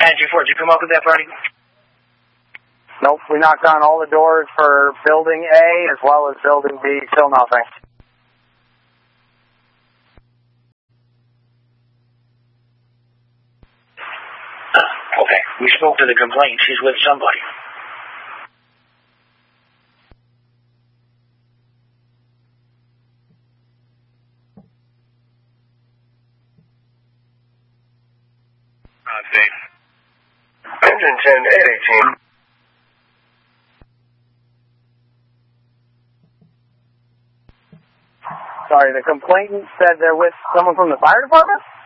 924, did you come up with that, Freddie? Nope, we knocked on all the doors for Building A as well as Building B. Still nothing. Okay, we spoke to the complaint. She's with somebody. Safe. Engine 10, 818. Sorry, the complainant said they're with someone from the fire department?